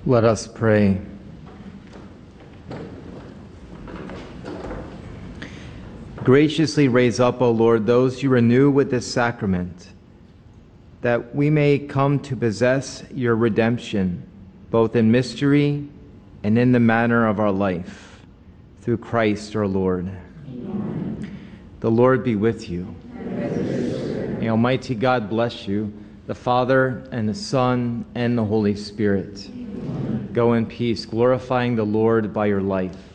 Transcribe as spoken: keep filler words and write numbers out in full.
Let us pray. Graciously raise up, O Lord, those you renew with this sacrament, that we may come to possess your redemption, both in mystery and in the manner of our life, through Christ our Lord. Amen. The Lord be with you. And with your spirit. May Almighty God bless you, the Father and the Son and the Holy Spirit. Amen. Go in peace, glorifying the Lord by your life.